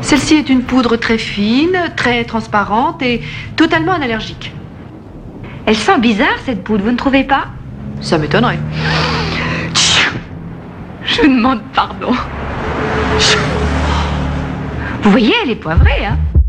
Celle-ci est une poudre très fine, très transparente et totalement analergique. Elle sent bizarre, cette poudre, vous ne trouvez pas? Ça m'étonnerait. Je vous demande pardon. Vous voyez, elle est poivrée, hein?